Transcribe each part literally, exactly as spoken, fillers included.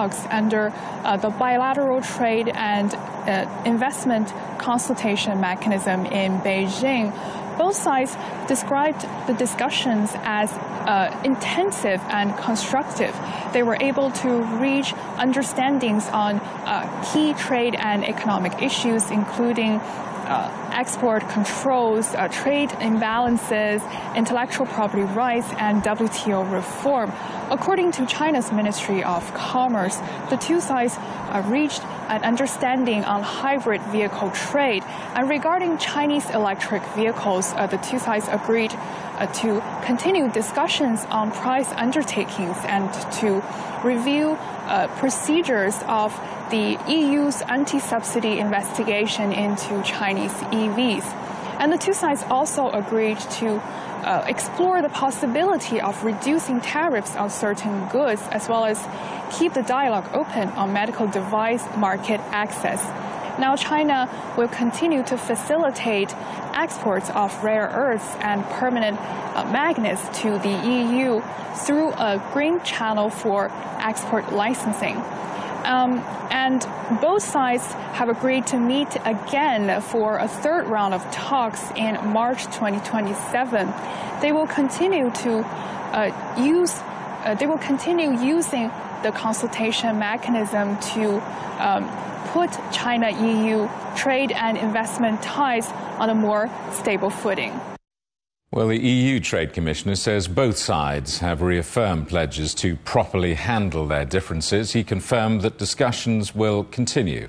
talks under uh, the bilateral trade and uh, investment consultation mechanism in Beijing. Both sides described the discussions as uh, intensive and constructive. They were able to reach understandings on uh, key trade and economic issues, including Uh, export controls, uh, trade imbalances, intellectual property rights, and W T O reform. According to China's Ministry of Commerce, the two sides uh, reached an understanding on hybrid vehicle trade. And regarding Chinese electric vehicles, uh, the two sides agreed uh, to continue discussions on price undertakings and to review uh, procedures of the E U's anti-subsidy investigation into Chinese E Vs. And the two sides also agreed to uh, explore the possibility of reducing tariffs on certain goods, as well as keep the dialogue open on medical device market access. Now, China will continue to facilitate exports of rare earths and permanent uh, magnets to the E U through a green channel for export licensing. Um, and both sides have agreed to meet again for a third round of talks in March twenty twenty-seven. They will continue to uh, use, uh, they will continue using the consultation mechanism to um, put China-E U trade and investment ties on a more stable footing. Well, the E U Trade Commissioner says both sides have reaffirmed pledges to properly handle their differences. He confirmed that discussions will continue.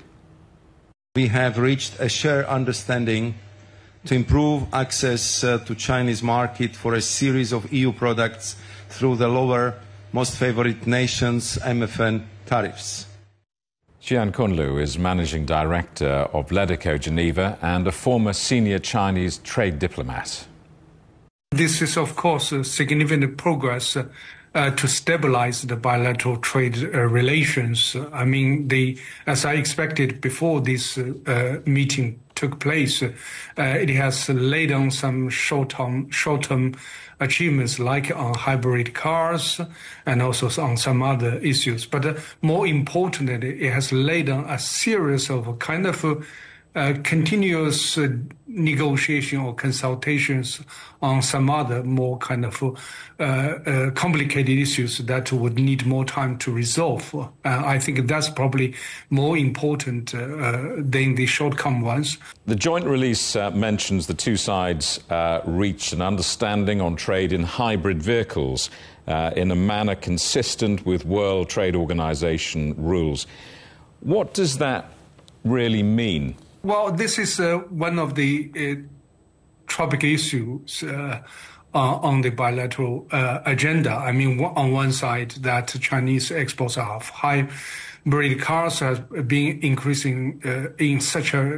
We have reached a shared understanding to improve access uh, to Chinese market for a series of E U products through the lower most favored nations M F N tariffs. Xian Kunlu is Managing Director of Ledeco Geneva and a former senior Chinese trade diplomat. This is, of course, a significant progress uh, uh, to stabilize the bilateral trade uh, relations. I mean, the, as I expected before this uh, uh, meeting took place, uh, it has laid on some short-term, short-term achievements like on hybrid cars and also on some other issues. But uh, more importantly, it has laid on a series of kind of uh, Uh, continuous uh, negotiation or consultations on some other more kind of uh, uh, complicated issues that would need more time to resolve. Uh, I think that's probably more important uh, uh, than the short-term ones. The joint release uh, mentions the two sides uh, reached an understanding on trade in hybrid vehicles uh, in a manner consistent with World Trade Organization rules. What does that really mean? Well, this is uh, one of the uh, topic issues uh, uh, on the bilateral uh, agenda. I mean, on one side, that Chinese exports of hybrid cars have been increasing uh, in such a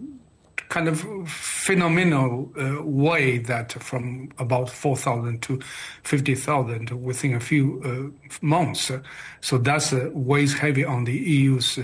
kind of phenomenal uh, way that from about four thousand to fifty thousand within a few uh, months. So that's uh, weighs heavy on the E U's uh,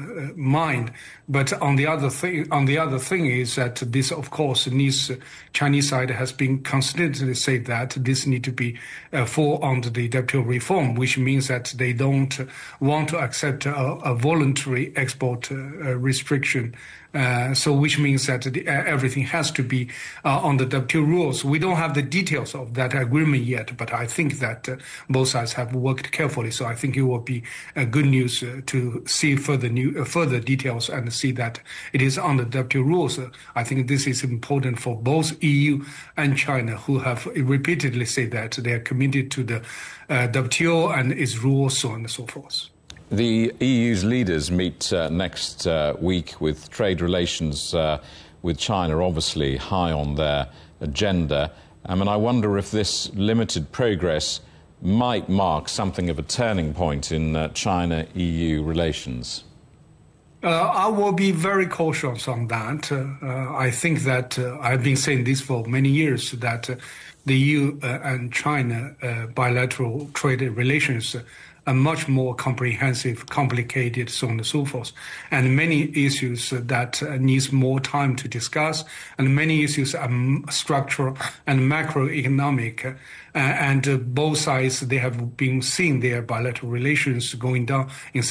mind. But on the other thing, on the other thing is that this, of course, needs uh, Chinese side has been consistently said that this need to be uh, fall under the W T O reform, which means that they don't want to accept a, a voluntary export uh, restriction. Uh, so which means that the, uh, everything has to be uh, on the W T O rules. We don't have the details of that agreement yet, but I think that uh, both sides have worked carefully. So I think it will be uh, good news uh, to see further new, uh, further details and see that it is on the W T O rules. Uh, I think this is important for both E U and China, who have repeatedly said that they are committed to the uh, W T O and its rules, so on and so forth. The E U's leaders meet uh, next uh, week with trade relations uh, with China obviously high on their agenda. Um, and I wonder if this limited progress might mark something of a turning point in uh, China-E U relations. Uh, I will be very cautious on that. Uh, uh, I think that uh, I've been saying this for many years, that uh, the E U uh, and China uh, bilateral trade relations uh, are much more comprehensive, complicated, so on and so forth, and many issues that uh, needs more time to discuss, and many issues are structural and macroeconomic, uh, and uh, both sides, they have been seeing their bilateral relations going down in